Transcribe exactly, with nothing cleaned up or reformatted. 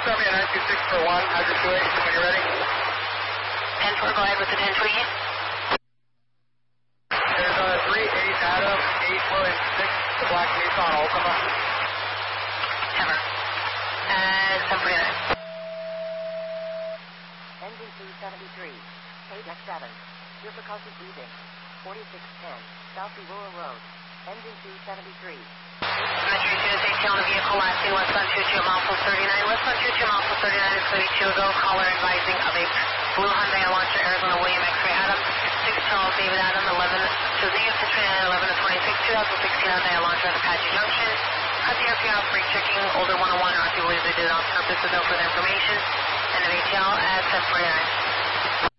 start me at nine two six for one, Hydro two eight when you're ready. ten four, go ahead with the ten twenty-eight. There's a three eight Adam, eight William six, the Black Nissan Altima. Ever. And seven forty-nine. Engine two seventy-three, eight X seven, difficulty breathing, forty-six ten, South Aurora Road, engine two seventy-three. Metro two is eight on the vehicle, last seen westbound two two, mile full thirty-nine. Westbound two two, mile full thirty-nine is thirty-two ago. Caller advising of a blue Hyundai Elantra Arizona William X-ray Adam, six Charles David Adam, eleven Joseph twenty-nine, eleven to twenty-six, twenty sixteen Hyundai Elantra at Apache Junction. Cut the R P off, brake checking, older one oh one, R P believes they did it on purpose with no further information. End of A T L at seven forty-nine.